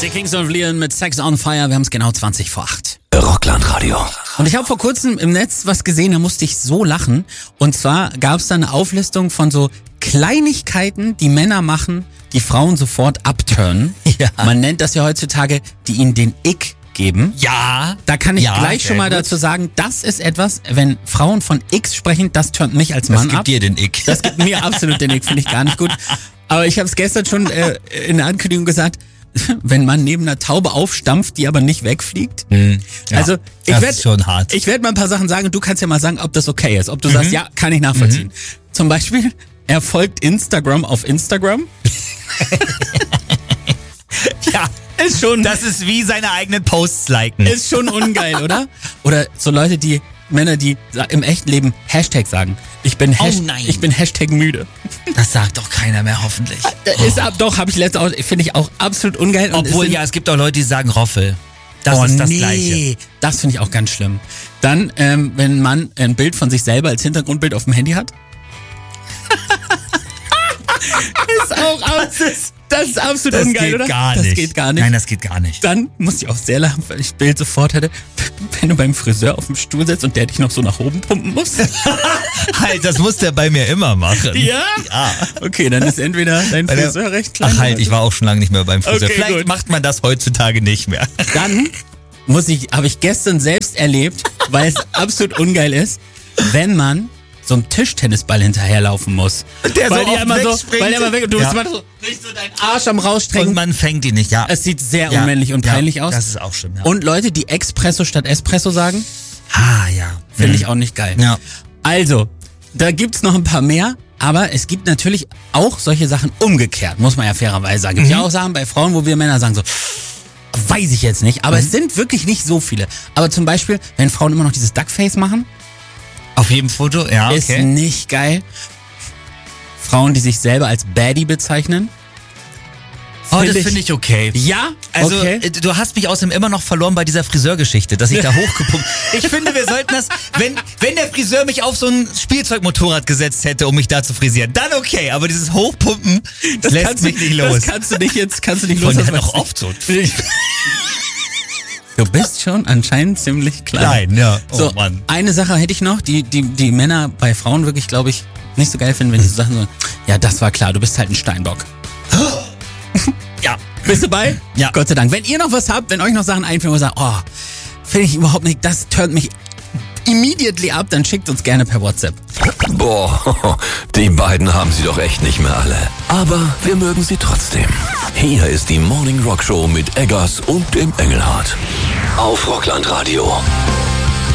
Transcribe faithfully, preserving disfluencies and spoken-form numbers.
Die Kings of Leon mit Sex on Fire. Wir haben es genau zwanzig vor acht. Rockland-Radio. Und ich habe vor kurzem im Netz was gesehen, da musste ich so lachen. Und zwar gab es da eine Auflistung von so Kleinigkeiten, die Männer machen, die Frauen sofort abturnen. Ja. Man nennt das ja heutzutage, die ihnen den Ick geben. Ja. Da kann ich ja, gleich schon mal gut. dazu sagen, das ist etwas, wenn Frauen von X sprechen, das turnt mich als Das Mann gibt ab. dir den Ick. Das gibt mir absolut den Ick, finde ich gar nicht gut. Aber ich habe es gestern schon äh, in der Ankündigung gesagt, wenn man neben einer Taube aufstampft, die aber nicht wegfliegt. Hm, ja, also ich das werd, ist schon hart. Ich werde mal ein paar Sachen sagen und du kannst ja mal sagen, ob das okay ist. Ob du mhm. sagst, ja, kann ich nachvollziehen. Mhm. Zum Beispiel, er folgt Instagram auf Instagram. Ja, ist schon. Das ist wie seine eigenen Posts liken. Ist schon ungeil, oder? Oder so Leute, die Männer, die im echten Leben Hashtag sagen. Ich bin, Hasht- oh nein. ich bin Hashtag müde. Das sagt doch keiner mehr, hoffentlich. Ist ab, doch, habe ich letztes auch, finde ich auch absolut ungeil. Und Obwohl, es sind, ja, es gibt auch Leute, die sagen Roffel. Das oh, ist das nee. Gleiche. Das finde ich auch ganz schlimm. Dann, ähm, wenn man ein Bild von sich selber als Hintergrundbild auf dem Handy hat. ist auch das ist, das ist absolut das ungeil, geht oder? Gar das nicht. geht gar nicht. Nein, das geht gar nicht. Dann muss ich auch sehr lachen, weil ich das Bild sofort hatte, wenn du beim Friseur auf dem Stuhl sitzt und der dich noch so nach oben pumpen muss. Halt, das muss der bei mir immer machen. Ja? Ja. Okay, dann ist entweder dein Weil der- Friseur recht klein. Ach halt, ich war auch schon lange nicht mehr beim Friseur. Okay, Vielleicht gut. macht man das heutzutage nicht mehr. Dann muss ich, habe ich gestern selbst erlebt, weil es absolut ungeil ist, wenn man so einem Tischtennisball hinterherlaufen muss. Der weil so die oft immer so, wegspringt. weil der immer weg und du Ja. bist immer so, nicht so deinen Arsch am rausstrecken. Und man fängt ihn nicht, ja. Es sieht sehr Ja. unmännlich und Ja, peinlich aus. Das ist auch schlimm, ja. Und Leute, die Espresso statt Espresso sagen, ah, ja. finde Mhm. ich auch nicht geil. Ja. Also, da gibt's noch ein paar mehr, aber es gibt natürlich auch solche Sachen umgekehrt, muss man ja fairerweise sagen. Es gibt Mhm. ja auch Sachen bei Frauen, wo wir Männer sagen so, weiß ich jetzt nicht, aber Mhm. es sind wirklich nicht so viele. Aber zum Beispiel, wenn Frauen immer noch dieses Duckface machen, Auf jedem Foto, ja, ist okay. nicht geil. Frauen, die sich selber als Baddie bezeichnen. Oh, Find das ich- finde ich okay. Ja? Also, okay. äh, du hast mich außerdem immer noch verloren bei dieser Friseurgeschichte, dass ich da hochgepumpt. Ich finde, wir sollten das, wenn, wenn der Friseur mich auf so ein Spielzeugmotorrad gesetzt hätte, um mich da zu frisieren, dann okay. Aber dieses Hochpumpen, das lässt kannst mich du, nicht los. Das kannst du nicht jetzt, kannst du nicht Von los. der das noch weiß oft so. ich. Du bist schon anscheinend ziemlich klein. Klein, ja. Oh So, Mann. eine Sache hätte ich noch, die, die, die Männer bei Frauen wirklich, glaube ich, nicht so geil finden, wenn die so Sachen so, ja, das war klar, du bist halt ein Steinbock. Ja. Bist du bei? Ja. Gott sei Dank. Wenn ihr noch was habt, wenn euch noch Sachen einfallen, wo ihr sagt, oh, finde ich überhaupt nicht, das turnt mich immediately ab, dann schickt uns gerne per WhatsApp. Boah, die beiden haben sie doch echt nicht mehr alle. Aber wir mögen sie trotzdem. Hier ist die Morning Rock Show mit Eggers und dem Engelhardt. Auf Rockland Radio.